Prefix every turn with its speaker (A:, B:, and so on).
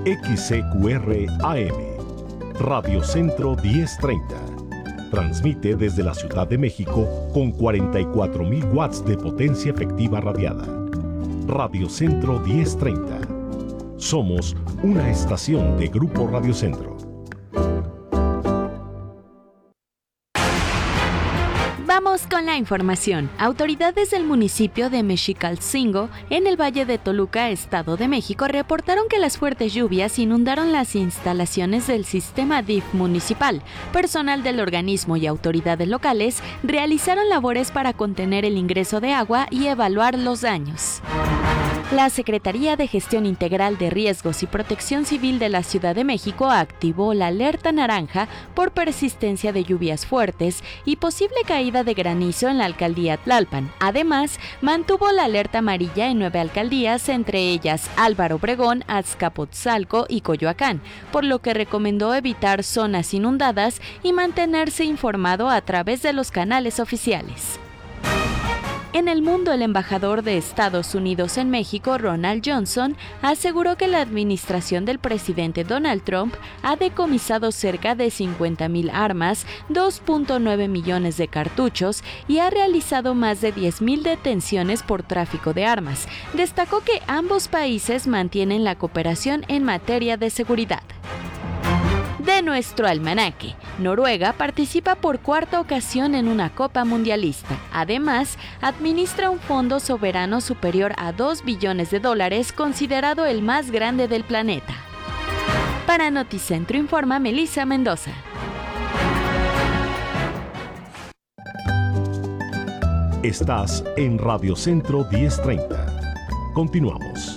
A: XCQR AM, Radio Centro 1030. Transmite desde la Ciudad de México con 44,000 watts de potencia efectiva radiada. Radio Centro 1030. Somos una estación de Grupo Radio Centro.
B: Vamos con la información. Autoridades del municipio de Mexicalcingo, en el Valle de Toluca, Estado de México, reportaron que las fuertes lluvias inundaron las instalaciones del sistema DIF municipal. Personal del organismo y autoridades locales realizaron labores para contener el ingreso de agua y evaluar los daños. La Secretaría de Gestión Integral de Riesgos y Protección Civil de la Ciudad de México activó la alerta naranja por persistencia de lluvias fuertes y posible caída de granizo en la alcaldía Tlalpan. Además, mantuvo la alerta amarilla en 9 alcaldías, entre ellas Álvaro Obregón, Azcapotzalco y Coyoacán, por lo que recomendó evitar zonas inundadas y mantenerse informado a través de los canales oficiales. En el mundo, el embajador de Estados Unidos en México, Ronald Johnson, aseguró que la administración del presidente Donald Trump ha decomisado cerca de 50,000 armas, 2.9 millones de cartuchos y ha realizado más de 10,000 detenciones por tráfico de armas. Destacó que ambos países mantienen la cooperación en materia de seguridad. De nuestro almanaque, Noruega participa por cuarta ocasión en una Copa Mundialista. Además, administra un fondo soberano superior a $2 billones, considerado el más grande del planeta. Para Noticentro informa Melissa Mendoza.
A: Estás en Radio Centro 1030. Continuamos.